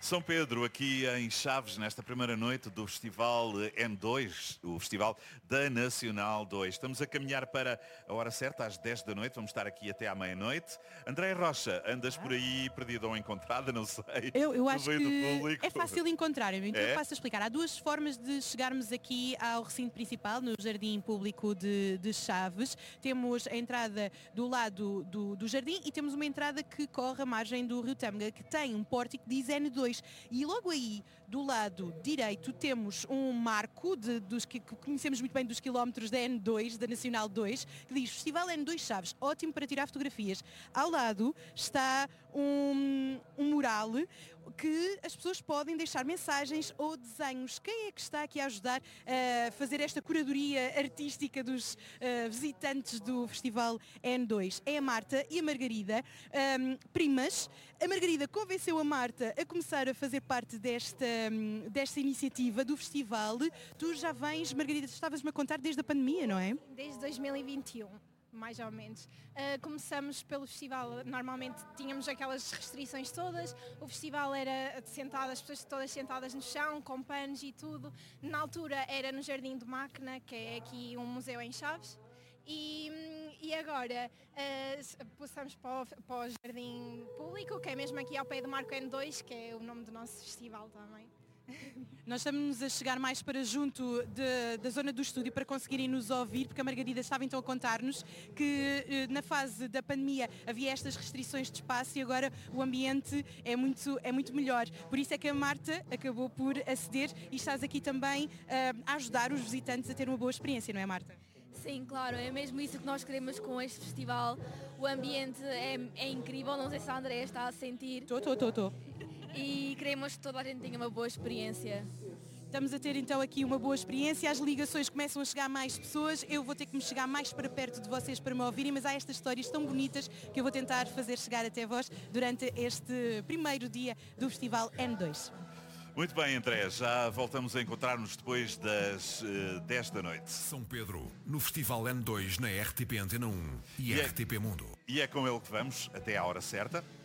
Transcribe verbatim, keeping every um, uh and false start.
São Pedro, aqui em Chaves, nesta primeira noite do Festival N dois, o Festival da Nacional dois. Estamos a caminhar para a hora certa, às dez da noite, vamos estar aqui até à meia-noite. André Rocha, andas por aí perdida ou encontrada, não sei. Eu, eu no acho meio que do público. é fácil encontrar, então É? eu passo a explicar. Há duas formas de chegarmos aqui ao recinto principal, no Jardim Público de, de Chaves. Temos a entrada do lado do, do jardim e temos uma entrada que corre à margem do Rio Tâmega, que tem um pórtico que diz N dois. E logo aí, do lado direito, temos um marco de, dos que, que conhecemos muito bem dos quilómetros da N dois, da Nacional dois, que diz Festival N dois Chaves, ótimo para tirar fotografias. Ao lado está um, um mural que as pessoas podem deixar mensagens ou desenhos. Quem é que está aqui a ajudar a fazer esta curadoria artística dos uh, visitantes do Festival N dois? É a Marta e a Margarida, um, primas. A Margarida convenceu a Marta a começar a fazer parte desta, desta iniciativa do festival. Tu já vens, Margarida, estavas-me a contar desde a pandemia, não é? Desde dois mil e vinte e um. Mais ou menos. Uh, começamos pelo festival, normalmente tínhamos aquelas restrições todas, o festival era sentado, as pessoas todas sentadas no chão, com panos e tudo. Na altura era no Jardim de Máquina, que é aqui um museu em Chaves. E, e agora uh, passamos para o, para o Jardim Público, que é mesmo aqui ao pé do Marco N dois, que é o nome do nosso festival também. Nós estamos a chegar mais para junto de, da zona do estúdio para conseguirem nos ouvir, porque a Margarida estava então a contar-nos que na fase da pandemia havia estas restrições de espaço e agora o ambiente é muito, é muito melhor. Por isso é que a Marta acabou por aceder e estás aqui também uh, a ajudar os visitantes a ter uma boa experiência, não é, Marta? Sim, claro, é mesmo isso que nós queremos com este festival. O ambiente é, é incrível, não sei se a Andrea está a sentir. Estou, estou, estou, estou. E queremos que toda a gente tenha uma boa experiência. Estamos a ter então aqui uma boa experiência, as ligações começam a chegar a mais pessoas, eu vou ter que me chegar mais para perto de vocês para me ouvirem, mas há estas histórias tão bonitas que eu vou tentar fazer chegar até vós durante este primeiro dia do Festival N dois. Muito bem, André, já voltamos a encontrar-nos depois das uh, dez da noite. São Pedro, no Festival N dois na R T P Antena um e, e R T P é, Mundo. E é com ele que vamos, até à hora certa.